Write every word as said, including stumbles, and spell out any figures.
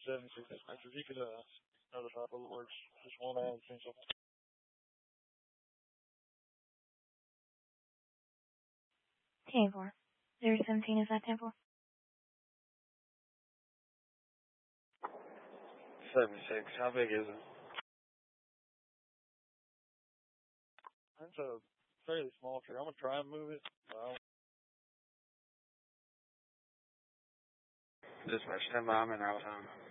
seventy-six dispatch. If you could uh, notify Public Works, just one ad essential. ten four. zero seventeen is that ten four? seventy-six. How big is it? It's a fairly small tree. I'm going to try and move it. Well, Dispatch, stand by. I'm in out of time.